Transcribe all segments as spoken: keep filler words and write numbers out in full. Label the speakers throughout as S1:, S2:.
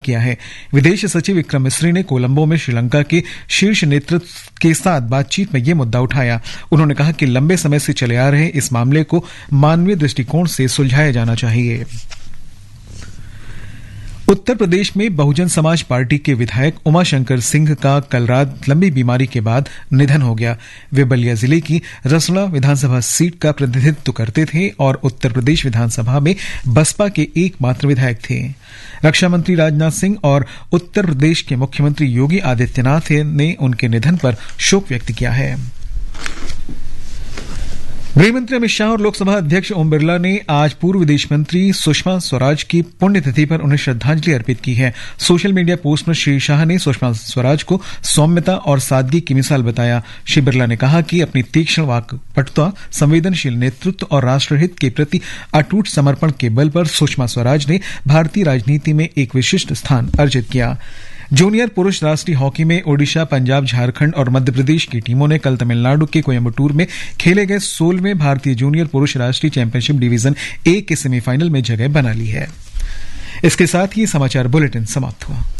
S1: किया है। विदेश सचिव विक्रम मिस्री ने कोलंबो में श्रीलंका के शीर्ष नेतृत्व के साथ बातचीत में यह मुद्दा उठाया। उन्होंने कहा कि लंबे समय से चले आ रहे इस मामले को मानवीय दृष्टिकोण से सुलझाया जाना चाहिए। उत्तर प्रदेश में बहुजन समाज पार्टी के विधायक उमाशंकर सिंह का कल रात लंबी बीमारी के बाद निधन हो गया। वे बलिया जिले की रसड़ा विधानसभा सीट का प्रतिनिधित्व करते थे और उत्तर प्रदेश विधानसभा में बसपा के एकमात्र विधायक थे। रक्षा मंत्री राजनाथ सिंह और उत्तर प्रदेश के मुख्यमंत्री योगी आदित्यनाथ ने उनके निधन पर शोक व्यक्त किया है। गृहमंत्री अमित शाह और लोकसभा अध्यक्ष ओम बिरला ने आज पूर्व विदेश मंत्री सुषमा स्वराज की पुण्यतिथि पर उन्हें श्रद्धांजलि अर्पित की है। सोशल मीडिया पोस्ट में श्री शाह ने सुषमा स्वराज को सौम्यता और सादगी की मिसाल बताया। श्री बिरला ने कहा कि अपनी तीक्ष्ण वाक्पटुता, संवेदनशील नेतृत्व और राष्ट्रहित के प्रति अटूट समर्पण के बल पर सुषमा स्वराज ने भारतीय राजनीति में एक विशिष्ट स्थान अर्जित किया। जूनियर पुरुष राष्ट्रीय हॉकी में ओडिशा, पंजाब, झारखंड और मध्य प्रदेश की टीमों ने कल तमिलनाडु के कोयम्बटूर में खेले गए सोलहवें भारतीय जूनियर पुरुष राष्ट्रीय चैंपियनशिप डिवीजन ए के सेमीफाइनल में जगह बना ली है। इसके साथ ही समाचार बुलेटिन समाप्त हुआ।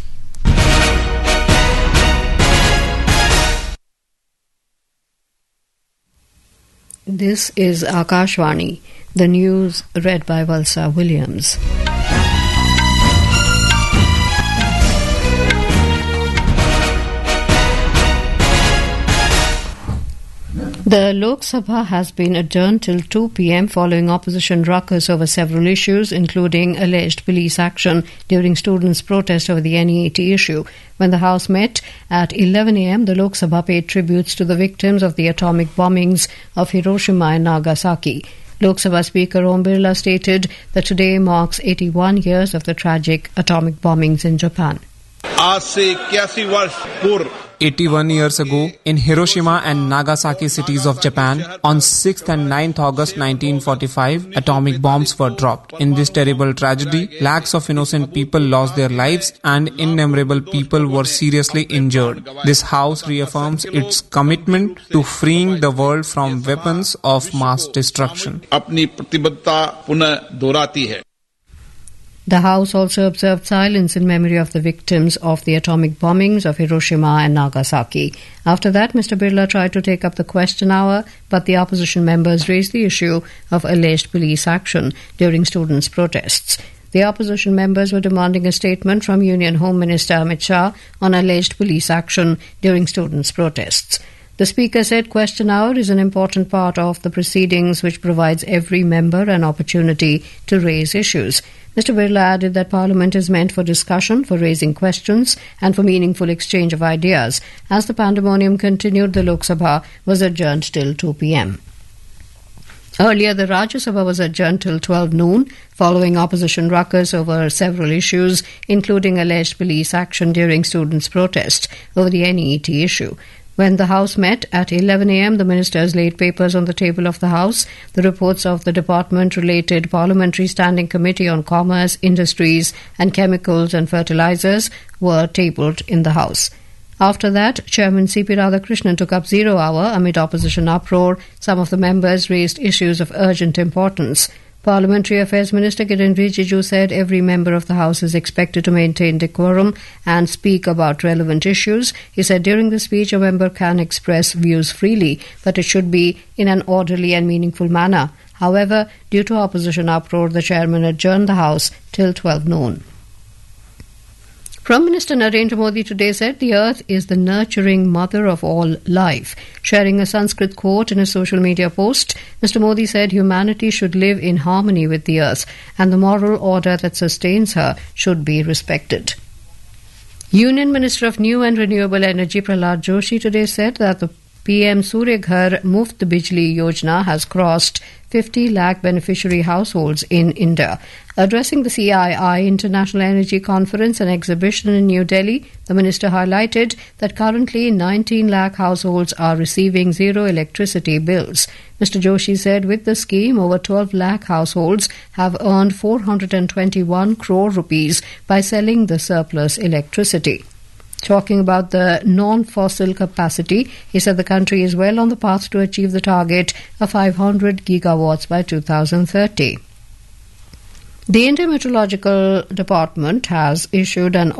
S2: This is Akashvani, the news red bye Valsa Williams. The Lok Sabha has been adjourned till two p.m. following opposition ruckus over several issues, including alleged police action during students' protest over the N E A T issue. When the House met at eleven a.m., the Lok Sabha paid tributes to the victims of the atomic bombings of Hiroshima and Nagasaki. Lok Sabha Speaker Om Birla stated that today marks eighty-one years of the tragic atomic bombings in Japan.
S3: आज से इक्यासी वर्ष पूर्व
S4: eighty-one years ago, in Hiroshima and Nagasaki cities of Japan, on sixth and ninth August nineteen forty-five, atomic bombs were dropped. In this terrible tragedy, lakhs of innocent people lost their lives and innumerable people were seriously injured. This House reaffirms its commitment to freeing the world from weapons of mass destruction.
S3: अपनी प्रतिबद्धता पुनः दोहराती है।
S2: The House also observed silence in memory of the victims of the atomic bombings of Hiroshima and Nagasaki. After that, Mister Birla tried to take up the question hour, but the opposition members raised the issue of alleged police action during students' protests. The opposition members were demanding a statement from Union Home Minister Amit Shah on alleged police action during students' protests. The Speaker said question hour is an important part of the proceedings which provides every member an opportunity to raise issues. Mister Birla added that Parliament is meant for discussion, for raising questions and for meaningful exchange of ideas. As the pandemonium continued, the Lok Sabha was adjourned till two p.m. Earlier, the Rajya Sabha was adjourned till twelve noon, following opposition ruckus over several issues, including alleged police action during students' protest over the N E A T issue. When the House met at eleven a.m., the ministers laid papers on the table of the House. The reports of the department-related Parliamentary Standing Committee on Commerce, Industries and Chemicals and Fertilizers were tabled in the House. After that, Chairman C P Radhakrishnan took up zero hour amid opposition uproar. Some of the members raised issues of urgent importance. Parliamentary Affairs Minister Kiren Rijiju said every member of the House is expected to maintain decorum and speak about relevant issues. He said during the speech a member can express views freely, but it should be in an orderly and meaningful manner. However, due to opposition uproar, the chairman adjourned the House till twelve noon. Prime Minister Narendra Modi today said the earth is the nurturing mother of all life. Sharing a Sanskrit quote in a social media post, Mister Modi said humanity should live in harmony with the earth and the moral order that sustains her should be respected. Union Minister of New and Renewable Energy Prahlad Joshi today said that the P M Surya Ghar Muft Bijli Yojana has crossed fifty lakh beneficiary households in India. Addressing the C I I International Energy Conference and Exhibition in New Delhi, the minister highlighted that currently nineteen lakh households are receiving zero electricity bills. Mister Joshi said with the scheme, over twelve lakh households have earned four hundred twenty-one crore rupees by selling the surplus electricity. Talking about the non-fossil capacity, he said the country is well on the path to achieve the target of five hundred gigawatts by two thousand thirty. The Indian Meteorological Department has issued an